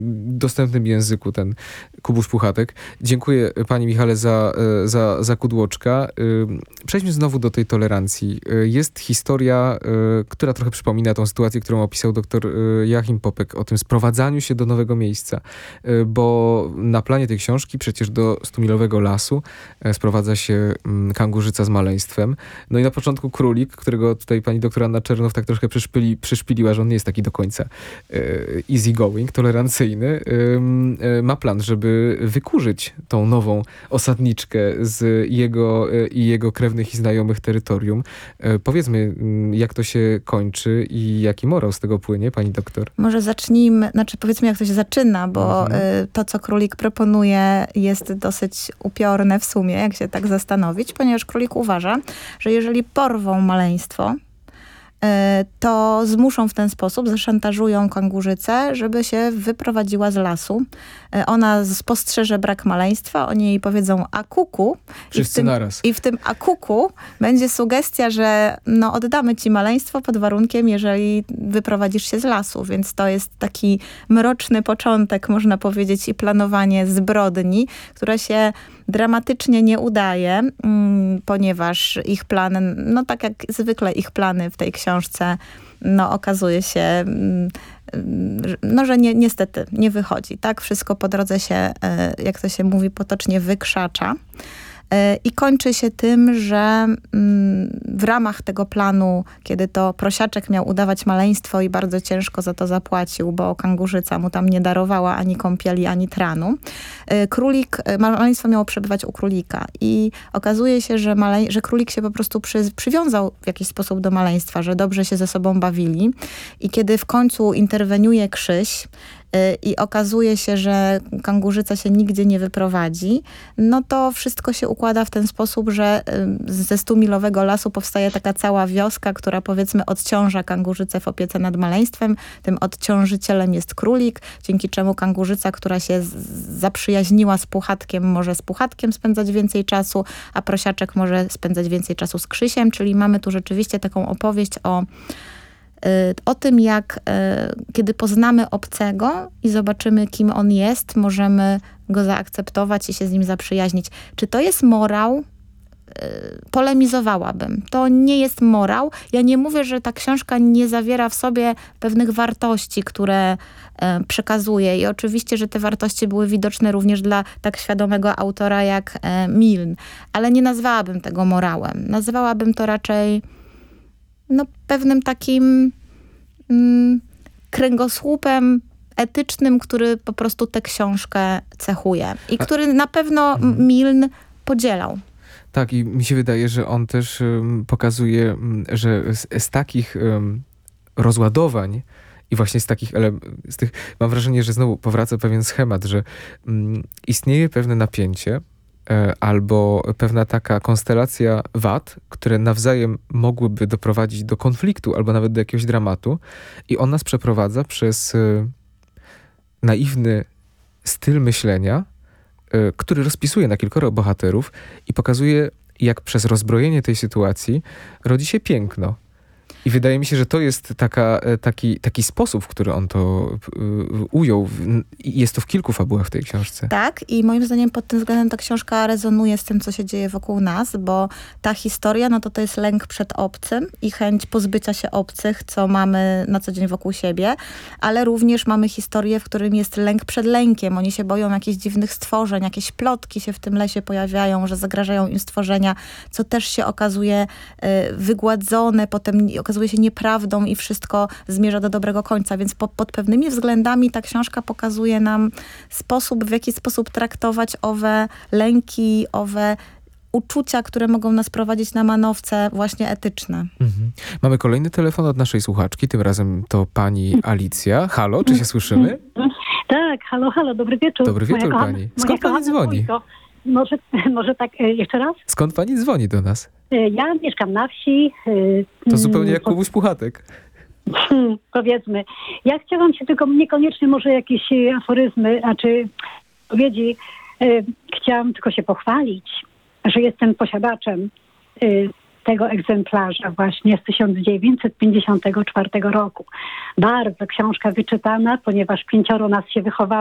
dostępnym języku ten Kubuś Puchatek. Dziękuję pani Michale za kudłoczka. Przejdźmy znowu do tej tolerancji. Jest historia, która trochę przypomina tą sytuację, którą opisał dr Joachim Popek o tym sprowadzaniu się do nowego miejsca, bo na planie tej książki przecież do Stumilowego Lasu sprowadza się Kangurzyca z maleństwem. No i na początku królik, którego tutaj pani doktor Anna Czernow tak troszkę przyszpiliła, że on nie jest taki do końca easy going, tolerancyjny, ma plan, żeby wykurzyć tą nową osadniczkę z jego krewnych i znajomych terytorium. Powiedzmy, jak to się kończy i jaki morał z tego płynie, pani doktor? Może zacznijmy, powiedzmy, jak to się zaczyna, bo to, co królik proponuje, jest dosyć upiorne w sumie, jak się tak zastanowić, ponieważ królik uważa, że jeżeli porwą maleństwo, to zmuszą w ten sposób, zaszantażują Kangurzycę, żeby się wyprowadziła z lasu. Ona spostrzeże brak maleństwa, oni jej powiedzą akuku. Wszyscy naraz. I w tym akuku będzie sugestia, że oddamy ci maleństwo pod warunkiem, jeżeli wyprowadzisz się z lasu. Więc to jest taki mroczny początek, można powiedzieć, i planowanie zbrodni, która się dramatycznie nie udaje, ponieważ ich plan, tak jak zwykle ich plany w tej książce, okazuje się, że niestety nie wychodzi. Tak, wszystko po drodze się, jak to się mówi potocznie, wykrzacza. I kończy się tym, że w ramach tego planu, kiedy to prosiaczek miał udawać maleństwo i bardzo ciężko za to zapłacił, bo Kangurzyca mu tam nie darowała ani kąpieli, ani tranu, maleństwo miało przebywać u królika. I okazuje się, że królik się po prostu przywiązał w jakiś sposób do maleństwa, że dobrze się ze sobą bawili. I kiedy w końcu interweniuje Krzyś, i okazuje się, że Kangurzyca się nigdzie nie wyprowadzi, to wszystko się układa w ten sposób, że ze Stumilowego Lasu powstaje taka cała wioska, która powiedzmy odciąża Kangurzycę w opiece nad maleństwem. Tym odciążycielem jest królik, dzięki czemu Kangurzyca, która się zaprzyjaźniła z Puchatkiem, może z Puchatkiem spędzać więcej czasu, a prosiaczek może spędzać więcej czasu z Krzysiem, czyli mamy tu rzeczywiście taką opowieść o tym, jak kiedy poznamy obcego i zobaczymy, kim on jest, możemy go zaakceptować i się z nim zaprzyjaźnić. Czy to jest morał? Polemizowałabym. To nie jest morał. Ja nie mówię, że ta książka nie zawiera w sobie pewnych wartości, które przekazuje i oczywiście, że te wartości były widoczne również dla tak świadomego autora jak Milne, ale nie nazwałabym tego morałem. Nazwałabym to raczej pewnym takim kręgosłupem etycznym, który po prostu tę książkę cechuje i który na pewno Milne podzielał. Tak, i mi się wydaje, że on też pokazuje, że z takich rozładowań i właśnie z tych, mam wrażenie, że znowu powraca pewien schemat, że istnieje pewne napięcie, albo pewna taka konstelacja wad, które nawzajem mogłyby doprowadzić do konfliktu albo nawet do jakiegoś dramatu i on nas przeprowadza przez naiwny styl myślenia, który rozpisuje na kilkoro bohaterów i pokazuje, jak przez rozbrojenie tej sytuacji rodzi się piękno. I wydaje mi się, że to jest taki sposób, w który on to ujął. I jest to w kilku fabułach w tej książce. Tak, i moim zdaniem pod tym względem ta książka rezonuje z tym, co się dzieje wokół nas, bo ta historia, to jest lęk przed obcym i chęć pozbycia się obcych, co mamy na co dzień wokół siebie, ale również mamy historię, w którym jest lęk przed lękiem. Oni się boją jakichś dziwnych stworzeń, jakieś plotki się w tym lesie pojawiają, że zagrażają im stworzenia, co też się okazuje wygładzone, potem okazuje się nieprawdą i wszystko zmierza do dobrego końca, więc pod pewnymi względami ta książka pokazuje nam w jaki sposób traktować owe lęki, owe uczucia, które mogą nas prowadzić na manowce właśnie etyczne. Mamy kolejny telefon od naszej słuchaczki, tym razem to pani Alicja. Halo, czy się słyszymy? Tak, halo, dobry wieczór. Dobry wieczór pani. Skąd pani dzwoni? Może tak jeszcze raz? Skąd pani dzwoni do nas? Ja mieszkam na wsi. To zupełnie jak Kubuś Puchatek. Powiedzmy. Ja chciałam się tylko, niekoniecznie może jakieś aforyzmy, powiedzi, chciałam tylko się pochwalić, że jestem posiadaczem tego egzemplarza właśnie z 1954 roku. Bardzo książka wyczytana, ponieważ 5 nas się wychowało